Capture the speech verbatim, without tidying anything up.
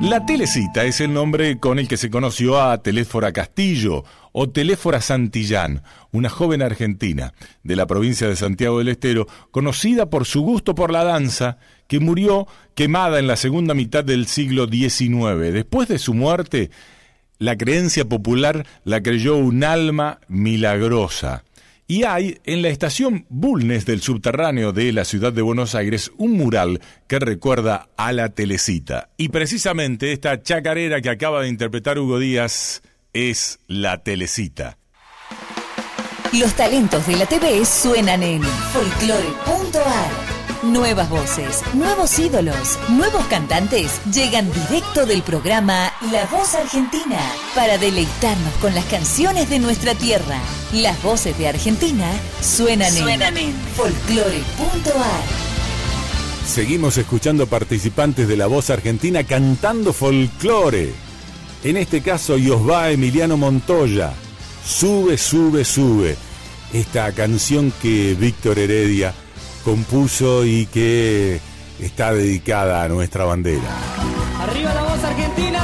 La Telecita es el nombre con el que se conoció a Telésfora Castillo o Telésfora Santillán, una joven argentina de la provincia de Santiago del Estero, conocida por su gusto por la danza, que murió quemada en la segunda mitad del siglo diecinueve. Después de su muerte, la creencia popular la creyó un alma milagrosa. Y hay en la estación Bulnes del subterráneo de la ciudad de Buenos Aires un mural que recuerda a la Telecita. Y precisamente esta chacarera que acaba de interpretar Hugo Díaz es la Telecita. Los talentos de la T V suenan en folclore punto a r. Nuevas voces, nuevos ídolos, nuevos cantantes llegan directo del programa La Voz Argentina para deleitarnos con las canciones de nuestra tierra. Las voces de Argentina suenan, suenan en, en folclore punto a r. Seguimos escuchando participantes de La Voz Argentina cantando folclore. En este caso, y os va Emiliano Montoya. Sube, sube, sube. Esta canción que Víctor Heredia compuso y que está dedicada a nuestra bandera. ¡Arriba la Voz Argentina!